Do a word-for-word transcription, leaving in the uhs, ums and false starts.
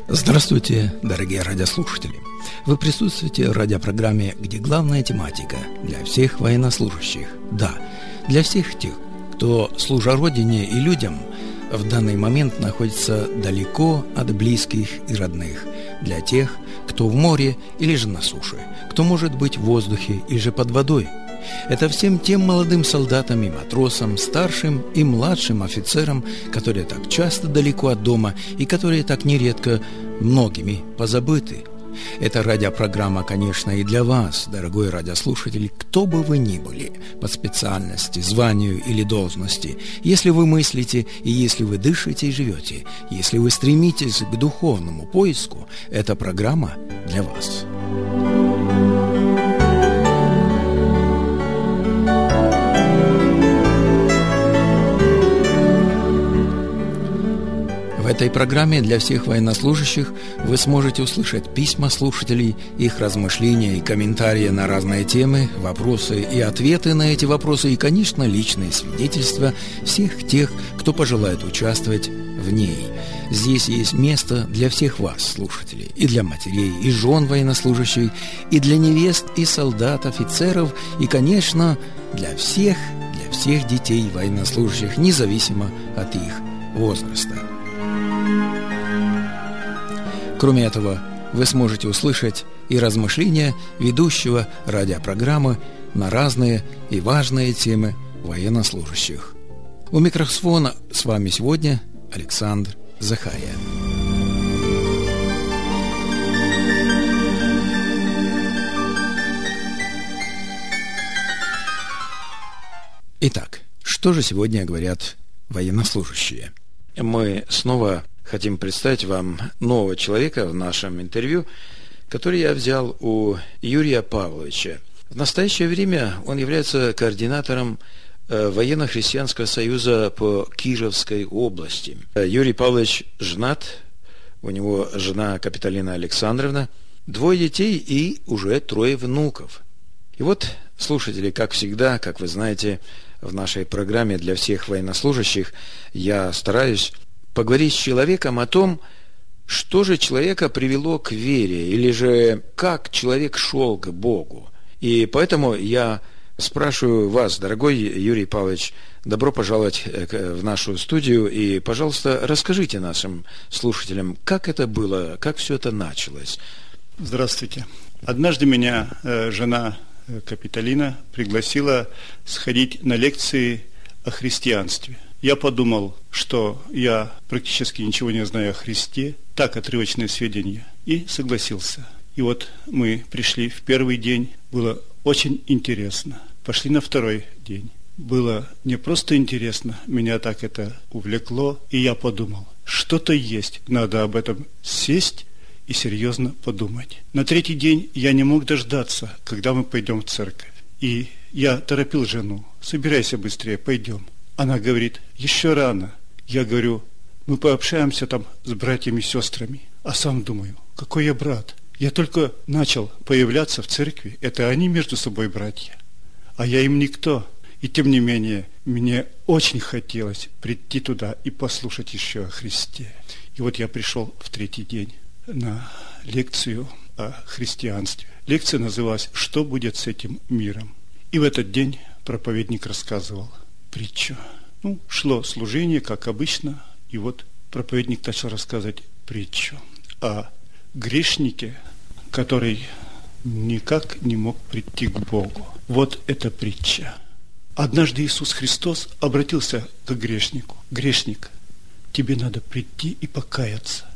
Здравствуйте, дорогие радиослушатели! Вы присутствуете в радиопрограмме, где главная тематика для всех военнослужащих. Да, для всех тех, кто, служа Родине и людям, в данный момент находится далеко от близких и родных. Для тех, кто в море или же на суше, кто может быть в воздухе или же под водой. Это всем тем молодым солдатам и матросам, старшим и младшим офицерам, которые так часто далеко от дома и которые так нередко многими позабыты. Эта радиопрограмма, конечно, и для вас, дорогой радиослушатель, кто бы вы ни были, по специальности, званию или должности, если вы мыслите и если вы дышите и живете, если вы стремитесь к духовному поиску, эта программа для вас. В этой программе для всех военнослужащих вы сможете услышать письма слушателей, их размышления и комментарии на разные темы, вопросы и ответы на эти вопросы и, конечно, личные свидетельства всех тех, кто пожелает участвовать в ней. Здесь есть место для всех вас, слушателей, и для матерей, и жен военнослужащих, и для невест, и солдат, офицеров, и, конечно, для всех, для всех детей военнослужащих, независимо от их возраста. Кроме этого, вы сможете услышать и размышления ведущего радиопрограммы на разные и важные темы военнослужащих. У микрофона с вами сегодня Александр Захария. Итак, что же сегодня говорят военнослужащие? Мы снова хотим представить вам нового человека в нашем интервью, который я взял у Юрия Павловича. В настоящее время он является координатором Военно-христианского союза по Кировской области. Юрий Павлович женат, у него жена Капитолина Александровна, двое детей и уже трое внуков. И вот, слушатели, как всегда, как вы знаете, в нашей программе для всех военнослужащих я стараюсь поговорить с человеком о том, что же человека привело к вере, или же как человек шел к Богу. И поэтому я спрашиваю вас, дорогой Юрий Павлович, добро пожаловать в нашу студию, и, пожалуйста, расскажите нашим слушателям, как это было, как все это началось. Здравствуйте. Однажды меня э, жена Капитолина пригласила сходить на лекции о христианстве. Я подумал, что я практически ничего не знаю о Христе, так отрывочные сведения, и согласился. И вот мы пришли в первый день, было очень интересно. Пошли на второй день. Было не просто интересно, меня так это увлекло, и я подумал, что-то есть, надо об этом сесть и серьезно подумать. На третий день я не мог дождаться, когда мы пойдем в церковь. И я торопил жену, собирайся быстрее, пойдем. Она говорит, еще рано. Я говорю, мы пообщаемся там с братьями и сестрами. А сам думаю, какой я брат? Я только начал появляться в церкви, это они между собой братья. А я им никто. И тем не менее, мне очень хотелось прийти туда и послушать еще о Христе. И вот я пришел в третий день на лекцию о христианстве. Лекция называлась «Что будет с этим миром?». И в этот день проповедник рассказывал притчу. Ну, шло служение, как обычно, и вот проповедник начал рассказывать притчу о грешнике, который никак не мог прийти к Богу. Вот эта притча. Однажды Иисус Христос обратился к грешнику. Грешник, тебе надо прийти и покаяться.